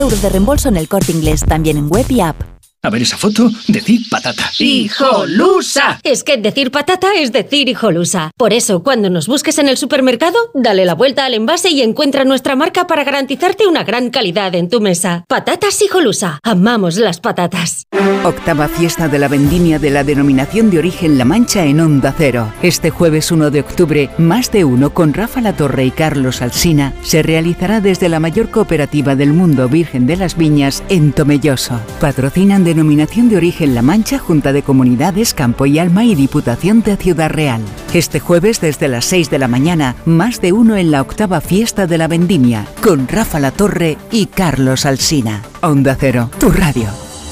euros de reembolso en El Corte Inglés, también en web y app. A ver esa foto, decir patata. ¡Hijolusa! Es que decir patata es decir hijolusa. Por eso, cuando nos busques en el supermercado, dale la vuelta al envase y encuentra nuestra marca para garantizarte una gran calidad en tu mesa. Patatas Hijolusa. Amamos las patatas. Octava fiesta de la vendimia de la denominación de origen La Mancha en Onda Cero. Este jueves 1 de octubre, Más de Uno con Rafa Latorre y Carlos Alsina se realizará desde la mayor cooperativa del mundo Virgen de las Viñas en Tomelloso. Patrocinan Denominación de Origen La Mancha, Junta de Comunidades, Campo y Alma y Diputación de Ciudad Real. Este jueves desde las 6 de la mañana, Más de Uno en la octava fiesta de la vendimia con Rafa Latorre y Carlos Alsina. Onda Cero, tu radio.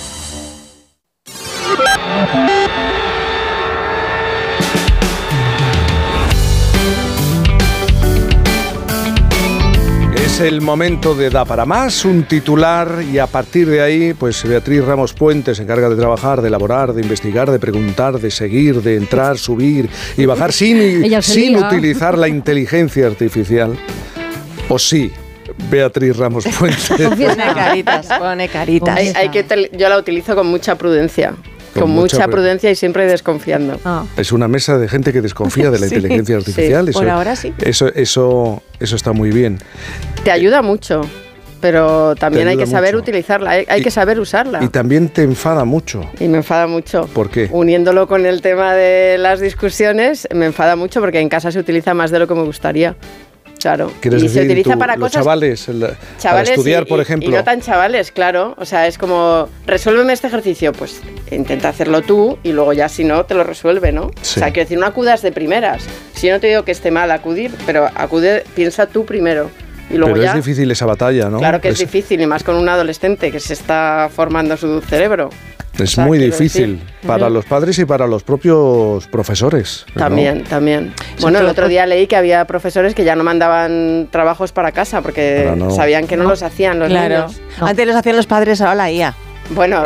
Es el momento de Da para Más, un titular, y a partir de ahí, pues Beatriz Ramos Puente se encarga de trabajar, de elaborar, de investigar, de preguntar, de seguir, de entrar, subir y bajar sin utilizar la inteligencia artificial. ¿O sí? Beatriz Ramos Puente. Pone caritas. Yo la utilizo con mucha prudencia. Con mucha prudencia y siempre desconfiando. Es una mesa de gente que desconfía de la inteligencia artificial. Sí, eso, por ahora sí. Eso está muy bien. Te ayuda mucho, pero también hay que saber utilizarla, hay que saber usarla. Y también te enfada mucho. Y me enfada mucho. ¿Por qué? Uniéndolo con el tema de las discusiones, me enfada mucho porque en casa se utiliza más de lo que me gustaría. Claro, ¿quieres decir, se utiliza para los cosas, chavales para estudiar, por ejemplo? Y no tan chavales, claro. O sea, es como, resuélveme este ejercicio. Pues intenta hacerlo tú y luego ya si no, te lo resuelve, ¿no? Sí. O sea, quiero decir, no acudas de primeras. Si yo no te digo que esté mal acudir, pero piensa tú primero. Y luego pero ya, es difícil esa batalla, ¿no? Claro que es difícil, y más con un adolescente que se está formando su cerebro. Es muy difícil para los padres y para los propios profesores, ¿no? También. Bueno, el otro día leí que había profesores que ya no mandaban trabajos para casa porque sabían que no los hacían los niños. Antes los hacían los padres, ahora la IA. Bueno,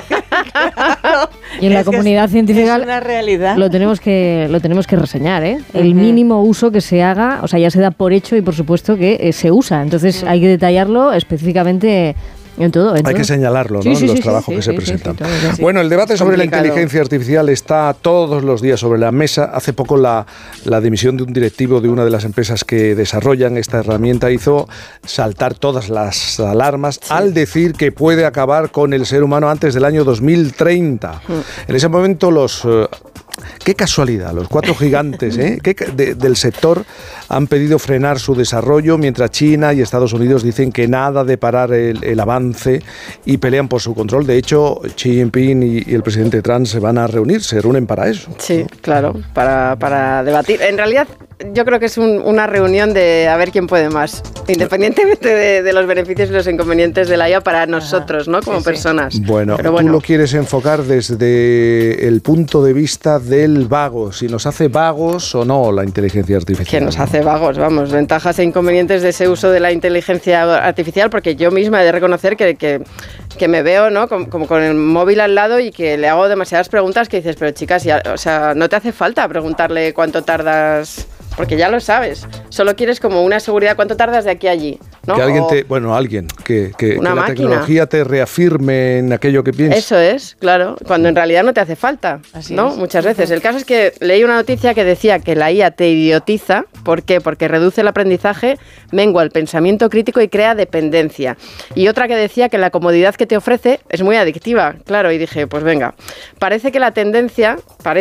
y en la comunidad científica es una realidad. lo tenemos que reseñar, ¿eh? El mínimo uso que se haga, o sea, ya se da por hecho y por supuesto que se usa. Entonces hay que detallarlo específicamente. En todo. Hay que señalarlo, ¿no? En los trabajos que se presentan. Bueno, el debate sobre la inteligencia artificial está todos los días sobre la mesa. Hace poco la dimisión de un directivo de una de las empresas que desarrollan esta herramienta hizo saltar todas las alarmas al decir que puede acabar con el ser humano antes del año 2030. En ese momento qué casualidad, los 4 gigantes del sector han pedido frenar su desarrollo, mientras China y Estados Unidos dicen que nada de parar el avance y pelean por su control. De hecho, Xi Jinping y el presidente Trump se reúnen para eso. Sí, claro, para debatir. En realidad, yo creo que es una reunión de a ver quién puede más, independientemente de los beneficios y los inconvenientes de la IA para nosotros, ¿no? Como personas. Bueno, tú lo quieres enfocar desde el punto de vista del vago, si nos hace vagos o no la inteligencia artificial. Que nos hace vagos, vamos, ventajas e inconvenientes de ese uso de la inteligencia artificial, porque yo misma he de reconocer que me veo, ¿no? Como con el móvil al lado y que le hago demasiadas preguntas que dices, pero chicas, o sea, no te hace falta preguntarle cuánto tardas, porque ya lo sabes. Solo quieres como una seguridad, ¿cuánto tardas de aquí a allí? ¿No? Que alguien que la tecnología te reafirme en aquello que piensas. Eso es, claro, cuando en realidad no te hace falta, así ¿no? Es. Muchas veces. El caso es que leí una noticia que decía que la IA te idiotiza. ¿Por qué? Porque reduce el aprendizaje, mengua el pensamiento crítico y crea dependencia. Y otra que decía que la comodidad que te ofrece es muy adictiva, claro, y dije, pues venga, parece que la tendencia,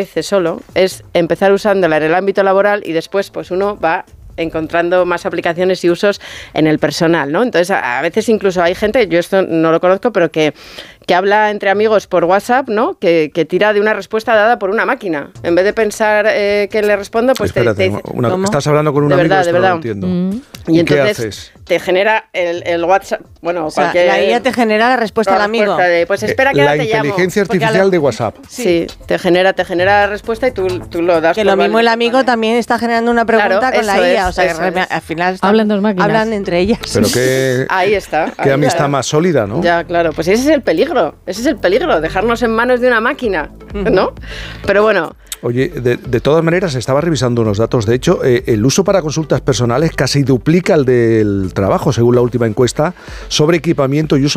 es empezar usándola en el ámbito laboral y después pues uno va encontrando más aplicaciones y usos en el personal, ¿no? Entonces, a veces incluso hay gente, yo esto no lo conozco, pero que habla entre amigos por WhatsApp, ¿no? Que tira de una respuesta dada por una máquina. En vez de pensar que le respondo, pues espérate, te dice... estás hablando con un amigo, de verdad. No lo entiendo. Y entonces ¿qué haces? Te genera el WhatsApp, bueno, o sea, la IA te genera la respuesta al amigo. Pues espera que ahora te llamo. La inteligencia artificial de WhatsApp. Sí, te genera la respuesta y tú lo das. Que lo mismo el amigo también está generando una pregunta con la IA, o sea, que al final hablan dos máquinas. Hablan entre ellas. Pero que ahí está. Qué amistad más sólida, ¿no? Ya, claro, pues ese es el peligro, dejarnos en manos de una máquina, ¿no? Pero bueno. Oye, de todas maneras, estaba revisando unos datos. De hecho, el uso para consultas personales casi duplica el del trabajo, según la última encuesta sobre equipamiento y uso